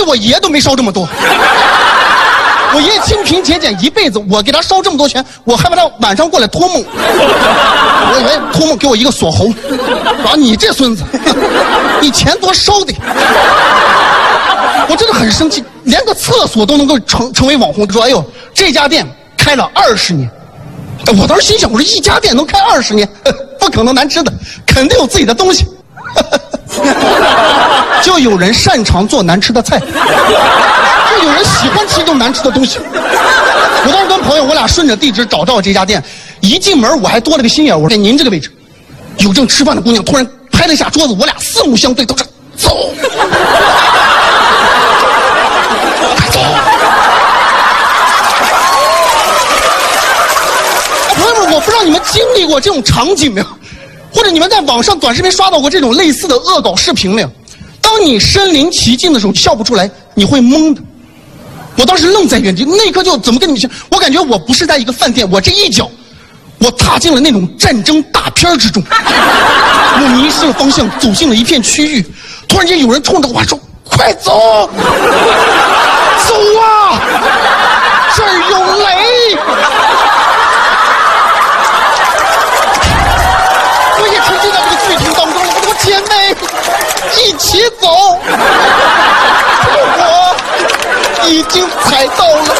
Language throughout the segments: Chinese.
计我爷都没烧这么多。我爷清贫节俭一辈子，我给他烧这么多钱，我害怕他晚上过来托梦。我以为托梦给我一个锁喉，然后你这孙子，你钱多烧的。我真的很生气，连个厕所都能够成为网红。说哎呦，这家店开了20年。我当时心想，我说一家店能开20年，不可能难吃的，肯定有自己的东西。就有人擅长做难吃的菜，就有人喜欢吃这种难吃的东西。我当时跟朋友，我俩顺着地址找到这家店，一进门我还多了个心眼，我说给您这个位置。有正吃饭的姑娘突然拍了一下桌子，我俩四目相对，都是走。走。朋友们，我不知道你们经历过这种场景没有，或者你们在网上短视频刷到过这种类似的恶搞视频没有？当你身临其境的时候，笑不出来，你会懵的。我当时愣在原地，那一刻就怎么跟你们讲？我感觉我不是在一个饭店，我这一脚，我踏进了那种战争大片之中。我迷失了方向，走进了一片区域。突然间，有人冲着我说：“快走，走啊！这儿有雷！”我也沉浸在这个剧情当中了，我姐妹一起走。我已经踩到了。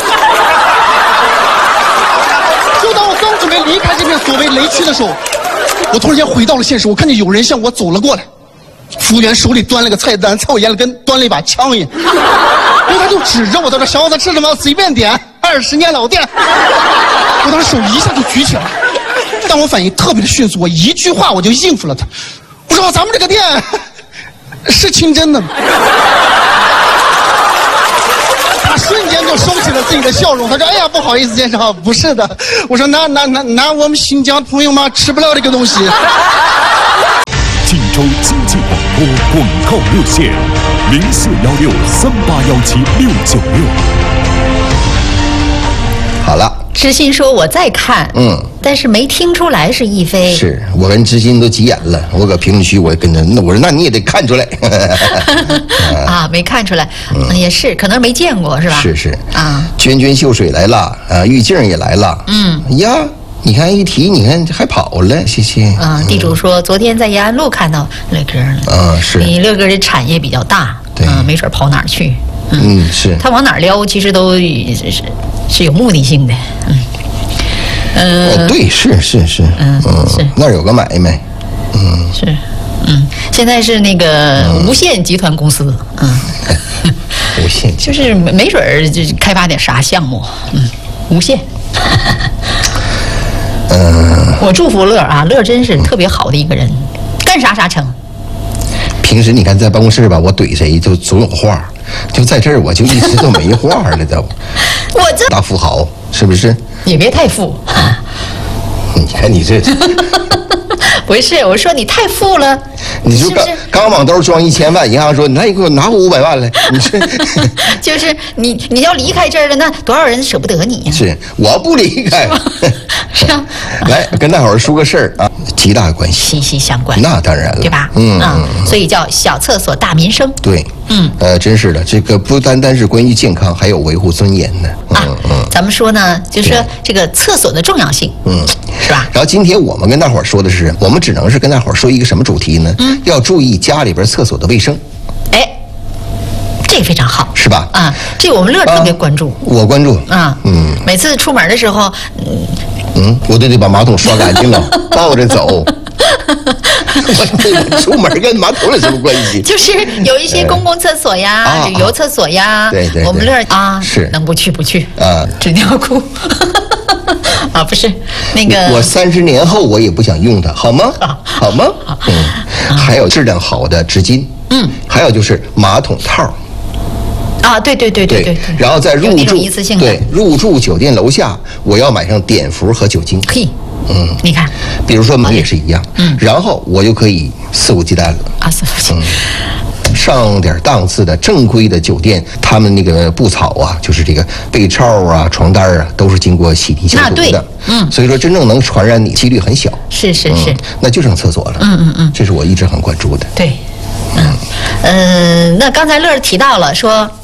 就当我刚准备离开这片所谓雷区的时候，我突然间回到了现实。我看见有人向我走了过来，服务员手里端了个菜单，在我眼里跟端了一把枪一样。然后他就指着我，他说：“小伙子吃什么？随便点，20年老店。”我当时手一下就举起来了，但我反应特别的迅速，我一句话我就应付了他。我说：“咱们这个店是清真的吗？”他瞬间就收起了自己的笑容，他说：“哎呀，不好意思，先生，不是的。”我说：“那我们新疆朋友嘛，吃不了这个东西。” 荆州经济广播广告热线：041638176696。 好了。 知心说：“我在看，但是没听出来是亦菲。” 是我跟知心都急眼了，我搁评论区我跟他，我说那你也得看出来。 啊，没看出来，也是，可能没见过是吧？ 是啊， 涓涓秀水来了，玉静也来了，呀，你看一提，你看还跑了，谢谢。 地主说昨天在延安路看到乐哥了， 是你乐哥这产业比较大， 对， 没准跑哪儿去。 是他往哪儿撩，其实都是有目的性的， 对，是，是，那儿有个买卖， 是，现在是那个无线集团公司， 无线就是没准儿就开发点啥项目，无线。我祝福乐啊，乐真是特别好的一个人，干啥成。 平时你看在办公室吧，我怼谁就总有话，就在这儿我就一直都没话了都。 我这大富豪是不是？ 也别太富。 你看你这。 不是，我说你太富了。 你说刚往兜装1000万，银行说那你给我拿500万来，你这就是你要离开这儿了，那多少人舍不得你呀？ 是，我不离开。 是啊， 来跟大伙儿说个事儿啊，极大关系， 息息相关。 那当然了， 对吧？所以叫小厕所大民生。 对，真是的，这个不单单是关于健康，还有维护尊严的。 咱们说呢，就是说这个厕所的重要性，是吧？ 然后今天我们跟大伙儿说的是，我们只能是跟大伙儿说一个什么主题呢？要注意家里边厕所的卫生。 哎，这个非常好， 是吧？ 这我们乐特别关注， 我关注每次出门的时候， 我都得把马桶刷干净了，抱着走。我出门跟马桶有什么关系？ 就是有一些公共厕所呀、旅游厕所呀， 对， 我们乐是能不去纸尿裤。不是那个， 我30年后我也不想用它，好吗？好吗？还有质量好的纸巾，还有就是马桶套。 对。 然后在入住一次性的， 对，入住酒店楼下，我要买上碘伏和酒精。 嘿，你看， 比如说门也是一样，然后我就可以肆无忌惮了。 肆无忌惮。 上点档次的正规的酒店，他们那个布草啊，就是这个被罩啊、床单啊，都是经过洗涤消毒的。所以说真正能传染你几率很小。 是， 那就剩厕所了。这是我一直很关注的。 对，那刚才乐提到了说。